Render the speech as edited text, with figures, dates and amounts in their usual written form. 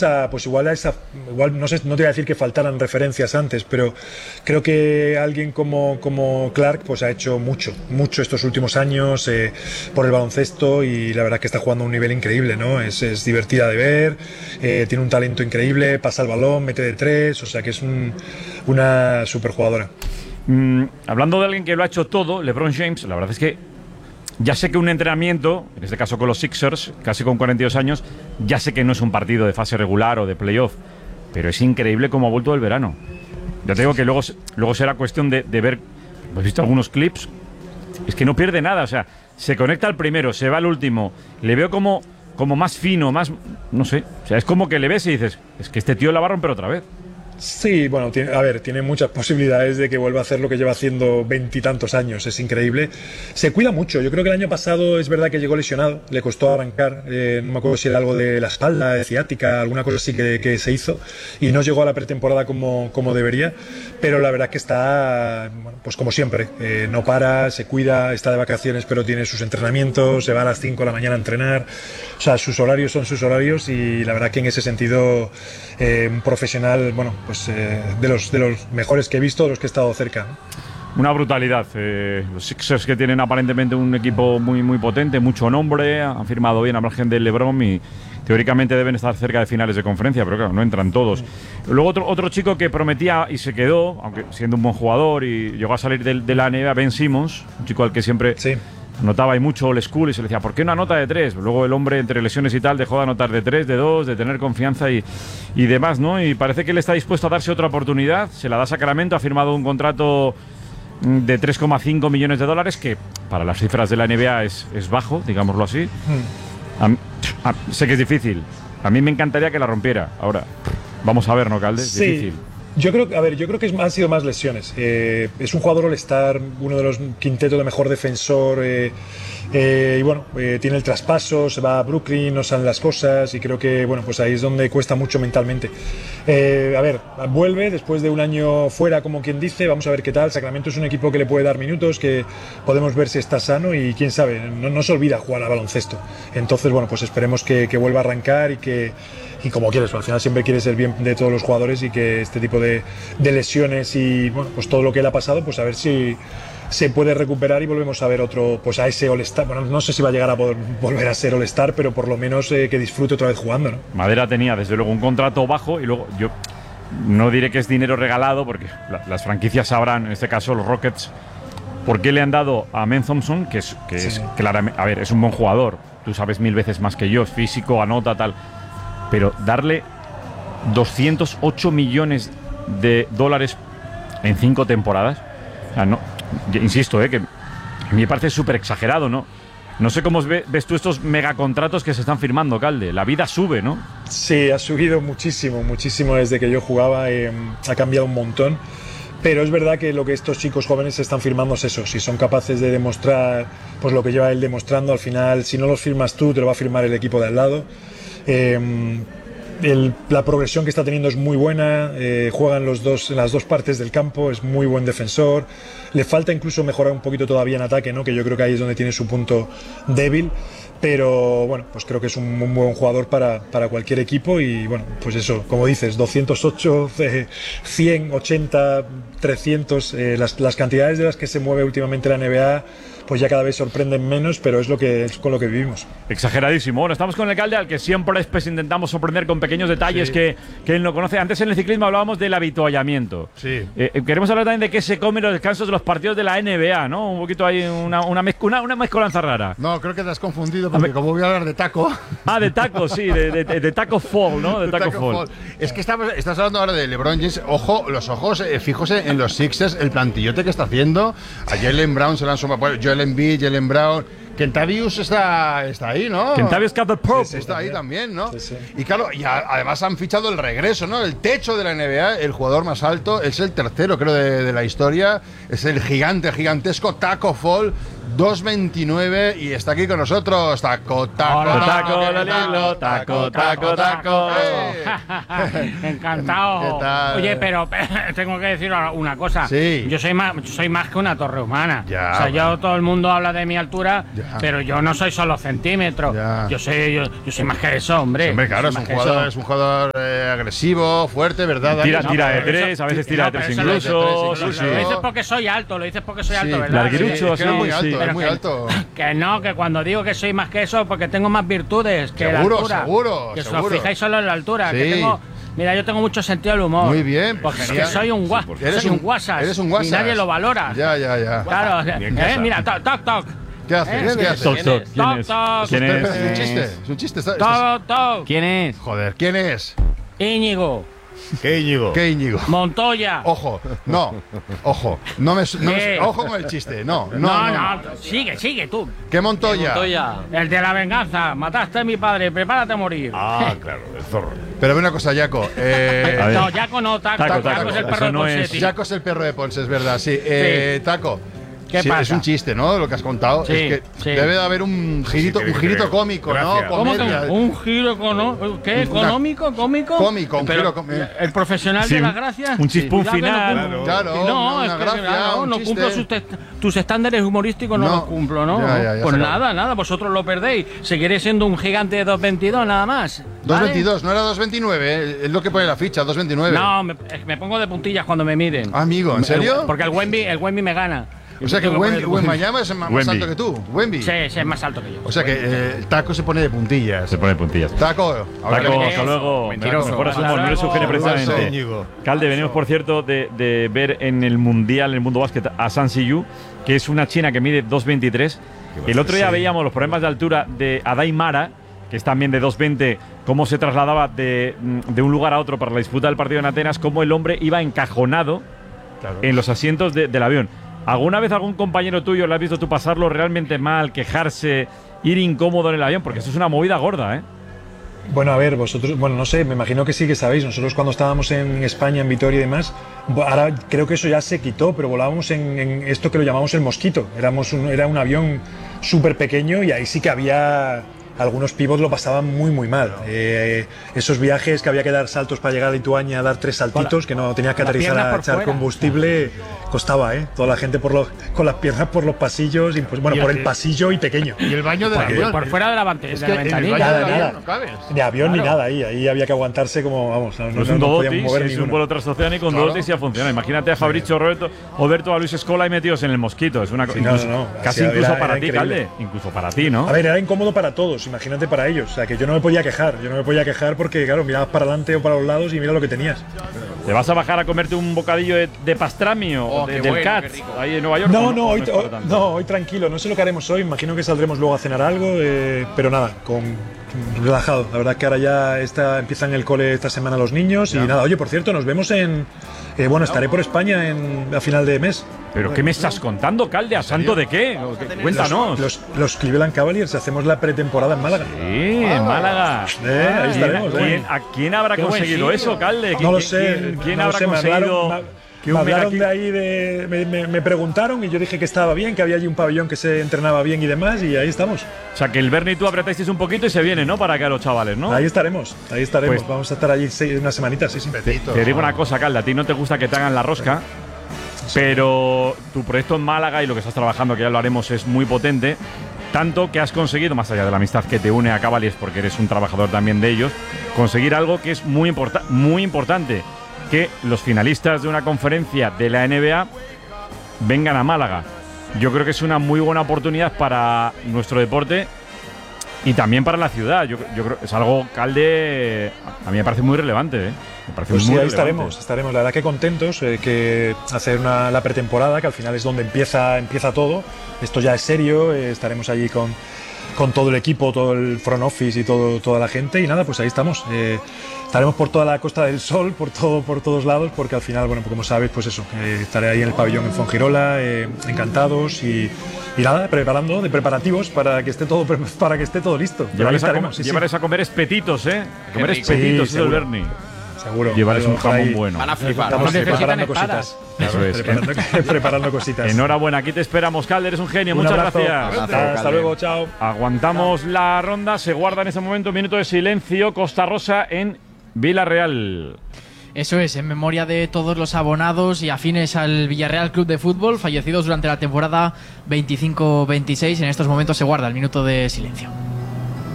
igual no sé, no te voy a decir que faltaran referencias antes, pero creo que alguien como Clark pues ha hecho mucho estos últimos años por el baloncesto, y la verdad que está jugando a un nivel increíble, ¿no? Es divertida de ver, tiene un talento increíble, pasa el balón, mete de tres, o sea que es una superjugadora. Hablando de alguien que lo ha hecho todo, LeBron James, la verdad es que ya sé que un entrenamiento, en este caso con los Sixers, casi con 42 años, ya sé que no es un partido de fase regular o de playoff, pero es increíble cómo ha vuelto del verano. Ya te digo que luego será cuestión de ver, ¿has visto algunos clips? Es que no pierde nada, o sea, se conecta al primero, se va al último, le veo como más fino, más, no sé, o sea, es como que le ves y dices, es que este tío la va a romper otra vez. Sí, bueno, tiene muchas posibilidades de que vuelva a hacer lo que lleva haciendo 20 y tantos años, es increíble. Se cuida mucho, yo creo que el año pasado es verdad que llegó lesionado, le costó arrancar, no me acuerdo si era algo de la espalda, de ciática, alguna cosa así que se hizo, y no llegó a la pretemporada como debería, pero la verdad que está, bueno, pues como siempre, no para, se cuida, está de vacaciones pero tiene sus entrenamientos, se va a las 5 de la mañana a entrenar, o sea, sus horarios son sus horarios, y la verdad que en ese sentido un profesional, bueno, pues de los mejores que he visto, de los que he estado cerca. Una brutalidad. Los Sixers, que tienen aparentemente un equipo muy, muy potente, mucho nombre, han firmado bien a margen del LeBron y teóricamente deben estar cerca de finales de conferencia, pero claro, no entran todos. Luego otro chico que prometía y se quedó, aunque siendo un buen jugador, y llegó a salir de la NBA, Ben Simmons, un chico al que siempre anotaba y mucho old school, y se le decía, ¿por qué no anota de tres? Luego el hombre, entre lesiones y tal, dejó de anotar de tres, de dos, de tener confianza y demás, ¿no? Y parece que él está dispuesto a darse otra oportunidad, se la da Sacramento, ha firmado un contrato de 3,5 millones de dólares, que para las cifras de la NBA es bajo, digámoslo así. Sé que es difícil, a mí me encantaría que la rompiera. Ahora, vamos a ver, ¿no, Calde? Sí. Difícil. Yo creo que han sido más lesiones. Es un jugador all-star, uno de los quintetos de mejor defensor, y bueno, tiene el traspaso, se va a Brooklyn, no salen las cosas, y creo que bueno, pues ahí es donde cuesta mucho mentalmente. Vuelve después de un año fuera, como quien dice, vamos a ver qué tal. Sacramento es un equipo que le puede dar minutos, que podemos ver si está sano, y quién sabe, no se olvida jugar al baloncesto. Entonces, bueno, pues esperemos que vuelva a arrancar y como quieres, al final siempre quieres el bien de todos los jugadores, y que este tipo de lesiones y bueno, pues todo lo que él ha pasado, pues a ver si se puede recuperar y volvemos a ver otro, pues a ese All-Star. Bueno, no sé si va a llegar a poder volver a ser All-Star, pero por lo menos que disfrute otra vez jugando, ¿no? Madera tenía desde luego un contrato bajo, y luego yo no diré que es dinero regalado, porque las franquicias sabrán, en este caso los Rockets, por qué le han dado a Men Thompson, que es claramente, a ver, es un buen jugador, tú sabes 1000 veces más que yo, es físico, anota, tal, pero darle 208 millones de dólares en 5 temporadas, o sea, no, insisto, que me parece súper exagerado, ¿no? No sé cómo ves tú estos megacontratos que se están firmando, Calde. La vida sube, ¿no? Sí, ha subido muchísimo desde que yo jugaba, ha cambiado un montón. Pero es verdad que lo que estos chicos jóvenes están firmando es eso. Si son capaces de demostrar pues lo que lleva él demostrando, al final, si no los firmas tú, te lo va a firmar el equipo de al lado. La progresión que está teniendo es muy buena, juegan en las dos partes del campo, es muy buen defensor, le falta incluso mejorar un poquito todavía en ataque, ¿no? Que yo creo que ahí es donde tiene su punto débil, pero bueno, pues creo que es un buen jugador para cualquier equipo. Y bueno, pues eso, como dices, 208, 100, 80, 300, las cantidades de las que se mueve últimamente la NBA, pues ya cada vez sorprenden menos, pero es con lo que vivimos. Exageradísimo. Bueno, estamos con el Calde, al que siempre pues, intentamos sorprender con pequeños detalles que él no conoce. Antes en el ciclismo hablábamos del avituallamiento. Sí. Queremos hablar también de qué se come en los descansos de los partidos de la NBA, ¿no? Un poquito ahí, una mezcolanza rara. No, creo que te has confundido, porque como voy a hablar de taco... Ah, de taco, sí, de taco fall, ¿no? De taco fall. Es que estás hablando ahora de LeBron James. Ojo, los ojos fijos en los Sixers, el plantillote que está haciendo. A Jaylen Brown se le han sumado... Joel Embiid, Jaylen Brown... Kentavious está ahí, ¿no? Kentavious Caldwell-Pope. Sí, está ahí también, ¿no? Sí. Y claro, además han fichado el regreso, ¿no? El techo de la NBA, el jugador más alto, es el tercero, creo, de la historia. Es el gigantesco Taco Fall. 2.29 y está aquí con nosotros. Taco, taco, Hola, taco, Lolilo, taco, taco, taco. Encantado. ¿Qué tal? Oye, pero tengo que decir una cosa. Sí. Yo soy más que una torre humana. Ya, o sea, bueno. todo el mundo habla de mi altura, Ya. pero yo no soy solo centímetros. Ya. Yo soy más que eso, hombre. Hombre, claro, Soy es más que eso. un jugador agresivo, fuerte, ¿verdad? Dani? Tira de pero tres, eso- a veces tira de pero tres eso lo incluso. dice- Sí, sí. Lo dices porque soy alto, Sí. ¿verdad? Larguirucho, Es que era muy sí, alto, sí. es Pero muy que- alto. Que no, que cuando digo que soy más que eso, porque tengo más virtudes que Seguro, la altura. seguro, Que os seguro. fijáis solo en la altura. Sí. Que tengo, mira, yo tengo mucho sentido del humor. Muy bien, Porque es genial. que soy un Eres soy un guasas. Eres un guasas. Y nadie lo valora. Ya. Claro, Bien casado. mira, toc, toc. ¿Qué haces? ¿Qué haces? Toc, toc. ¿Quién Toc, es? toc. ¿Quién Espera, es? espera, es un chiste. Es un chiste. Toc, toc. ¿Quién es? Joder, ¿quién es? Íñigo, ¿Qué, Íñigo? ¿Qué Íñigo? Montoya. Ojo, no. Ojo. ¿Qué? Ojo con el chiste. No. No, sigue tú. ¿Qué Montoya? Montoya. El de la venganza. Mataste a mi padre, prepárate a morir. Ah, claro, el zorro. Pero ve una cosa, Jaco. A ver. No, Jaco no, Taco. Taco, Taco es el eso perro de no es- Ponseti. Jaco es el perro de Ponce, es verdad, sí. Taco. ¿Qué Sí, pasa? es un chiste, ¿no? Lo que has contado. Sí, es que sí. debe de haber un girito, sí, un girito creo. cómico, Gracias. ¿no? ¿Cómo que Comedia. un giro económico? ¿Qué? Una- ¿Económico? ¿Cómico? Cómico, un Pero, giro cómico. ¿el profesional Sí, de las un- gracias? un chispún Cuidado que no final. cumplo. Claro, no, una es que gracia, claro, un no chiste. cumplo tus estándares humorísticos, no No. los cumplo, ¿no? Ya, Pues se acabó. nada, vosotros lo perdéis. Seguiré siendo un gigante de 2,22 nada más. ¿vale? 2.22, no era 2.29, es lo que pone la ficha, 2.29. No, me pongo de puntillas cuando me miden. Amigo, ¿en serio? Porque el Wemby me gana. O sea que Tengo poner- Wembanyama es más Wemby. alto que tú. Wemby. Sí, es más alto que yo. O sea que el Taco se pone de puntillas. Se pone puntillas. Taco, ahora Taco, que- hasta luego. Mentiroso. Mejores Hasta humor, no le luego. sugiere precisamente. Íñigo. Calde, venimos por cierto de ver en el Mundial, en el mundo básquet, a San Siyu, que es una china que mide 2,23. El otro día veíamos los problemas de altura de Adai Mara, que es también de 2,20, cómo se trasladaba de un lugar a otro para la disputa del partido en Atenas, cómo el hombre iba encajonado en los asientos del avión. ¿Alguna vez algún compañero tuyo le has visto tú pasarlo realmente mal, quejarse, ir incómodo en el avión? Porque eso es una movida gorda, ¿eh? Bueno, a ver, vosotros, bueno, no sé, me imagino que sí que sabéis. Nosotros cuando estábamos en España, en Vitoria y demás, ahora creo que eso ya se quitó, pero volábamos en esto que lo llamamos el Mosquito. Era un avión súper pequeño y ahí sí que había. Algunos pivots lo pasaban muy mal. Esos viajes que había que dar saltos para llegar a Lituania, dar 3 saltitos, que no tenías que con las aterrizar piernas a por echar fuera. combustible, costaba, ¿eh? Toda la gente con las piernas por los pasillos, y pues, bueno, por el pasillo y pequeño. Y el baño del avión. Por fuera de la, Es de que la en el ventanilla. baño del Nada, avión nada. no cabes. Ni avión ni Claro. nada ahí había que aguantarse como, vamos, no, No es un no podíamos Dodotis, mover es un ninguno. vuelo transoceánico con Dodotis ya funciona. Imagínate a Fabricio Roberto, a Luis Escola y metidos en el Mosquito. Es una Sí, incluso- no. casi Así incluso era para ti, increíble. Calde. Incluso para ti, ¿no? A ver, era incómodo para todos, imagínate para ellos. O sea, que yo no me podía quejar. Yo no me podía quejar porque, claro, mirabas para adelante o para los lados y mira lo que tenías. ¿Te vas a bajar a comerte un bocadillo de pastrami o qué del bueno, Cats qué rico. ahí en Nueva York? No, ¿O no, hoy, es para tanto? no, hoy tranquilo. No sé lo que haremos hoy. Imagino que saldremos luego a cenar algo, pero nada, relajado. La verdad es que ahora ya empiezan el cole esta semana los niños y nada. Oye, por cierto, nos vemos bueno, estaré por España a final de mes. ¿Pero qué me estás contando, Calde? ¿A santo de qué? Cuéntanos. Los Cleveland Cavaliers hacemos la pretemporada en Málaga. Sí, en Málaga. Ahí estaremos. ¿A quién habrá Qué buen conseguido sitio. eso, Calde? No lo sé. ¿Quién no lo habrá sé, conseguido que me un hablaron Megakick- de ahí, me preguntaron y yo dije que estaba bien, que había allí un pabellón que se entrenaba bien y demás, y ahí estamos. O sea, que el Bernie y tú apretáis un poquito y se viene, ¿no? Para acá los chavales, ¿no? Ahí estaremos, Pues- Vamos a estar allí unas semanitas, sí, sí. Te digo una cosa, Calde, a ti no te gusta que te hagan la rosca, pero tu proyecto en Málaga y lo que estás trabajando, que ya lo haremos, es muy potente. Tanto que has conseguido, más allá de la amistad que te une a Cavaliers, porque eres un trabajador también de ellos, conseguir algo que es muy importante, que los finalistas de una conferencia de la NBA vengan a Málaga. Yo creo que es una muy buena oportunidad para nuestro deporte y también para la ciudad. Yo creo que es algo, Calde, a mí me parece muy relevante, ¿eh? Me parece Pues sí, muy ahí relevante. estaremos. La verdad que contentos que hacer la pretemporada, que al final es donde empieza todo. Esto ya es serio, estaremos allí con todo el equipo, todo el front office y toda la gente. Y nada, pues ahí estamos. Estaremos por toda la Costa del Sol, por todos lados, porque al final, bueno, pues como sabes, pues eso, estaré ahí en el pabellón en Fongirola, encantados y nada, de preparativos para que esté todo listo. Pero ahí estaremos, sí, sí. Llevaréis a comer espetitos, ¿eh? A comer rico. espetitos, Sí, eso es el seguro. Bernie. Seguro. llevarles un Por ahí jamón bueno. Van a flipar. Estamos Necesitan preparando espadas. cositas. Eso es. Preparando cositas. Enhorabuena, aquí te esperamos, Calder, es un genio. Un Muchas abrazo. gracias. Abrazo, Hasta luego, chao. Aguantamos la ronda, se guarda en este momento un minuto de silencio. Costa Rosa en Villarreal. Eso es, en memoria de todos los abonados y afines al Villarreal Club de Fútbol, fallecidos durante la temporada 25-26. En estos momentos se guarda el minuto de silencio.